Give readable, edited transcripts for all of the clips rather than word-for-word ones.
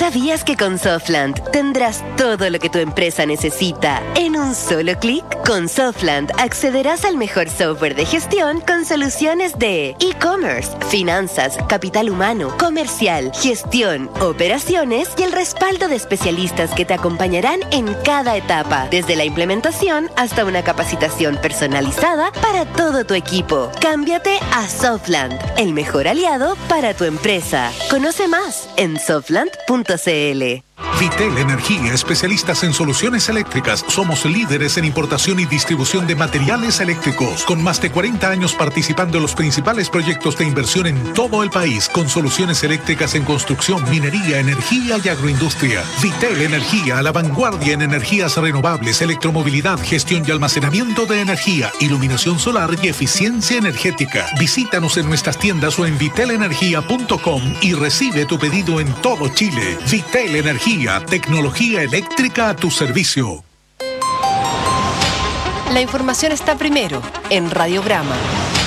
¿Sabías que con Softland tendrás todo lo que tu empresa necesita en un solo clic? Con Softland accederás al mejor software de gestión con soluciones de e-commerce, finanzas, capital humano, comercial, gestión, operaciones y el respaldo de especialistas que te acompañarán en cada etapa, desde la implementación hasta una capacitación personalizada para todo tu equipo. Cámbiate a Softland, el mejor aliado para tu empresa. Conoce más en softland.cl. Vitel Energía, especialistas en soluciones eléctricas. Somos líderes en importación y distribución de materiales eléctricos, con más de 40 años participando en los principales proyectos de inversión en todo el país, con soluciones eléctricas en construcción, minería, energía y agroindustria. Vitel Energía, a la vanguardia en energías renovables, electromovilidad, gestión y almacenamiento de energía, iluminación solar y eficiencia energética. Visítanos en nuestras tiendas o en vitelenergia.com y recibe tu pedido en todo Chile. Vitel Energía, tecnología eléctrica a tu servicio. La información está primero en Radiograma.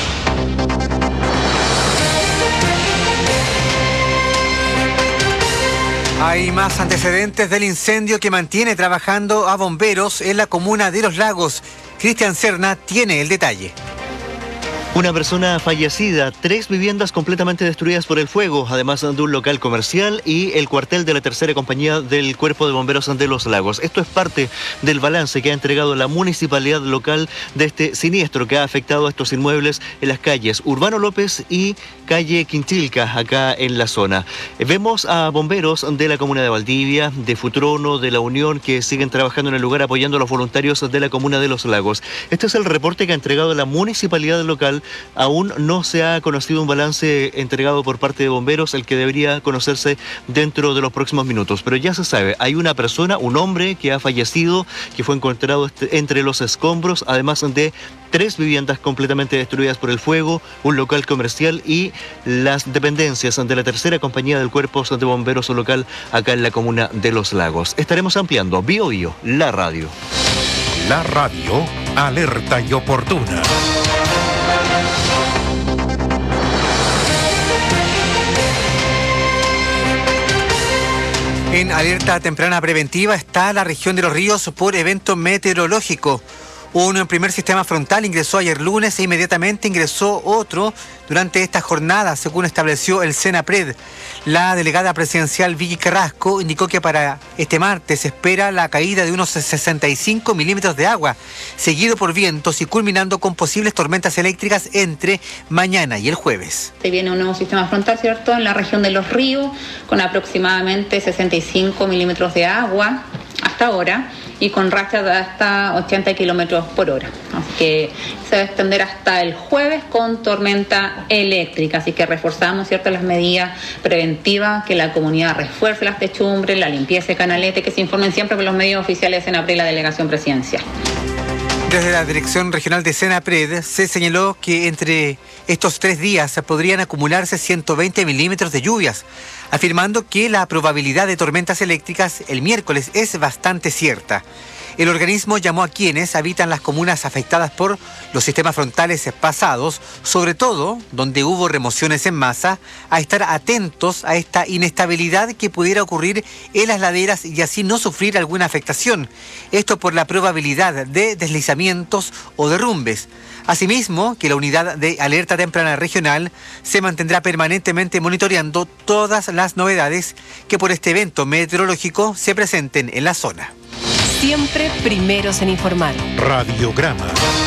Hay más antecedentes del incendio que mantiene trabajando a bomberos en la comuna de Los Lagos. Cristian Serna tiene el detalle. Una persona fallecida, 3 viviendas completamente destruidas por el fuego, además de un local comercial y el cuartel de la tercera compañía del Cuerpo de Bomberos de Los Lagos. Esto es parte del balance que ha entregado la municipalidad local de este siniestro que ha afectado a estos inmuebles en las calles Urbano López y calle Quintilca, acá en la zona. Vemos a bomberos de la comuna de Valdivia, de Futrono, de La Unión, que siguen trabajando en el lugar apoyando a los voluntarios de la comuna de Los Lagos. Este es el reporte que ha entregado la municipalidad local. Aún no se ha conocido un balance entregado por parte de bomberos, el que debería conocerse dentro de los próximos minutos. Pero ya se sabe, hay una persona, un hombre que ha fallecido, que fue encontrado entre los escombros, además de 3 viviendas completamente destruidas por el fuego, un local comercial y las dependencias de la tercera compañía del Cuerpo de Bomberos local acá en la comuna de Los Lagos. Estaremos ampliando Bio Bio, la radio. La radio, alerta y oportuna. En alerta temprana preventiva está la región de Los Ríos por evento meteorológico. Un primer sistema frontal ingresó ayer lunes e inmediatamente ingresó otro durante esta jornada, según estableció el Senapred. La delegada presidencial Vicky Carrasco indicó que para este martes se espera la caída de unos 65 milímetros de agua, seguido por vientos y culminando con posibles tormentas eléctricas entre mañana y el jueves. Se viene un nuevo sistema frontal, ¿cierto?, en la región de Los Ríos, con aproximadamente 65 milímetros de agua hasta ahora y con rachas de hasta 80 kilómetros por hora. Así que se va a extender hasta el jueves con tormenta eléctrica. Así que reforzamos, ¿cierto?, las medidas preventivas, que la comunidad refuerce las techumbres, la limpieza de canalete, que se informen siempre por los medios oficiales de Senapred y la delegación presidencial. Desde la Dirección Regional de Senapred se señaló que entre estos 3 días podrían acumularse 120 milímetros de lluvias, afirmando que la probabilidad de tormentas eléctricas el miércoles es bastante cierta. El organismo llamó a quienes habitan las comunas afectadas por los sistemas frontales pasados, sobre todo donde hubo remociones en masa, a estar atentos a esta inestabilidad que pudiera ocurrir en las laderas y así no sufrir alguna afectación. Esto por la probabilidad de deslizamientos o derrumbes. Asimismo, que la unidad de alerta temprana regional se mantendrá permanentemente monitoreando todas las novedades que por este evento meteorológico se presenten en la zona. Siempre primeros en informar. Radiograma.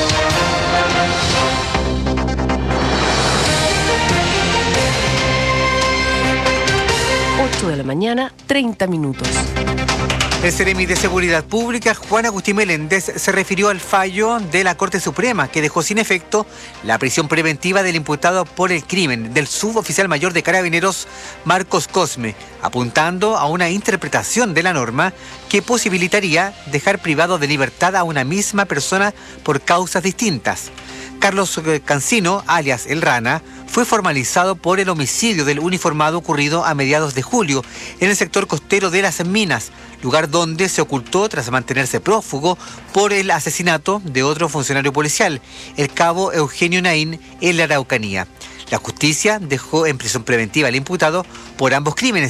8 de la mañana, 30 minutos. El Seremi de Seguridad Pública, Juan Agustín Meléndez, se refirió al fallo de la Corte Suprema que dejó sin efecto la prisión preventiva del imputado por el crimen del suboficial mayor de Carabineros, Marcos Cosme, apuntando a una interpretación de la norma que posibilitaría dejar privado de libertad a una misma persona por causas distintas. Carlos Cancino, alias El Rana, fue formalizado por el homicidio del uniformado ocurrido a mediados de julio en el sector costero de Las Minas, lugar donde se ocultó tras mantenerse prófugo por el asesinato de otro funcionario policial, el cabo Eugenio Naín, en la Araucanía. La justicia dejó en prisión preventiva al imputado por ambos crímenes.